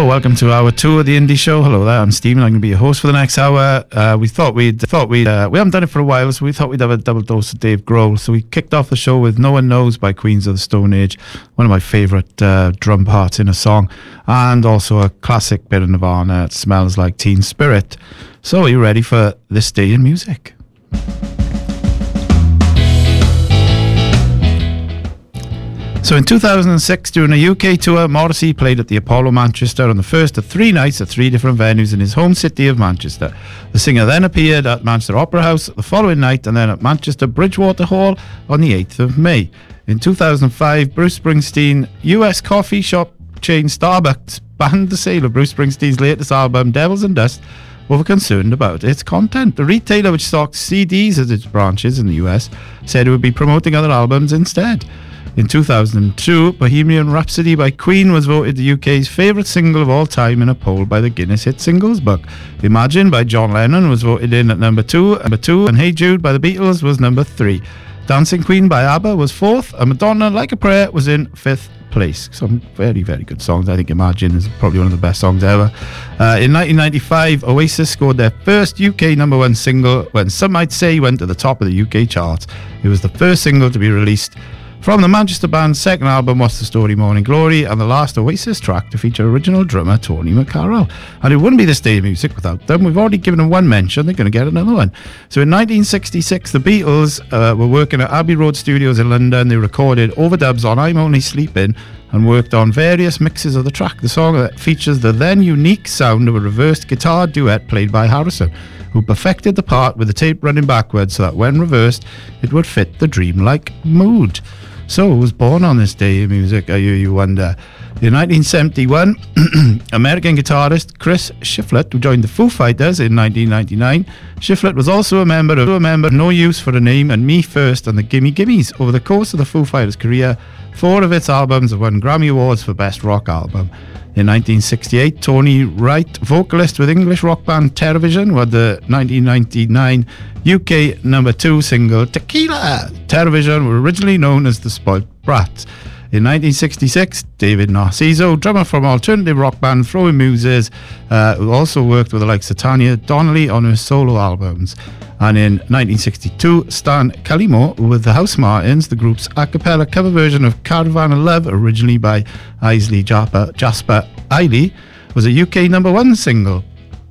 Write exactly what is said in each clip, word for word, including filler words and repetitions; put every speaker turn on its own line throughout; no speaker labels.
welcome to hour two of the Indie Show. Hello there, I'm Stephen. I'm going to be your host for the next hour. Uh, we thought we'd thought we'd uh, we haven't done it for a while, so we thought we'd have a double dose of Dave Grohl. So we kicked off the show with "No One Knows" by Queens of the Stone Age, one of my favourite uh, drum parts in a song, and also a classic bit of Nirvana, "It Smells Like Teen Spirit." So, are you ready for this day in music? So in two thousand six, during a U K tour, Morrissey played at the Apollo Manchester on the first of three nights at three different venues in his home city of Manchester. The singer then appeared at Manchester Opera House the following night and then at Manchester Bridgewater Hall on the eighth of May. In two thousand five, Bruce Springsteen, U S coffee shop chain Starbucks banned the sale of Bruce Springsteen's latest album, Devils and Dust, over concerned about its content. The retailer, which stocks C Ds as its branches in the U S, said it would be promoting other albums instead. In two thousand two, Bohemian Rhapsody by Queen was voted the U K's favourite single of all time in a poll by the Guinness Hit Singles Book. Imagine by John Lennon was voted in at number two, number two, and Hey Jude by the Beatles was number three. Dancing Queen by ABBA was fourth, and Madonna, Like a Prayer, was in fifth place. Some very, very good songs. I think Imagine is probably one of the best songs ever. Uh, in nineteen ninety-five, Oasis scored their first U K number one single when some might say went to the top of the U K charts. It was the first single to be released from the Manchester band's second album, What's the Story, Morning Glory, and the last Oasis track to feature original drummer Tony McCarroll. And it wouldn't be this day of music without them. We've already given them one mention, they're going to get another one. So in nineteen sixty-six, the Beatles uh, were working at Abbey Road Studios in London. They recorded overdubs on I'm Only Sleeping and worked on various mixes of the track. The song that features the then unique sound of a reversed guitar duet played by Harrison, who perfected the part with the tape running backwards so that when reversed, it would fit the dreamlike mood. So, it was born on this day of music, I you, you wonder. In nineteen seventy-one, American guitarist Chris Shiflett, who joined the Foo Fighters in nineteen ninety-nine. Shiflett was also a member of a member of No Use for a Name and Me First and the Gimme Gimmes. Over the course of the Foo Fighters' career, four of its albums have won Grammy Awards for Best Rock Album. In nineteen sixty-eight, Tony Wright, vocalist with English rock band Terrorvision, won the nineteen ninety-nine U K number two single Tequila. Terrorvision were originally known as the Spoilt Brats. In nineteen sixty-six, David Narciso, drummer from alternative rock band Throwing Muses, uh, who also worked with the likes of Tanya Donnelly on her solo albums. And in nineteen sixty-two, Stan Kalimo with the House Martins, the group's a cappella cover version of Caravan of Love, originally by Isley Jasper, Jasper Eiley, was a U K number one single.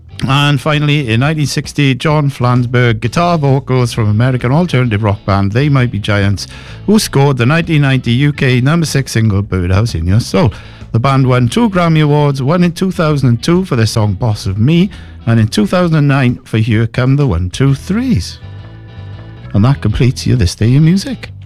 And finally, in nineteen sixty, John Flansburgh, guitar vocals from American alternative rock band They Might Be Giants, who scored the nineteen ninety U K number six single Birdhouse in Your Soul. The band won two Grammy Awards, one in two thousand two for their song Boss of Me, and in two thousand nine for Here Come the One Two Threes. And that completes your This Day in Music.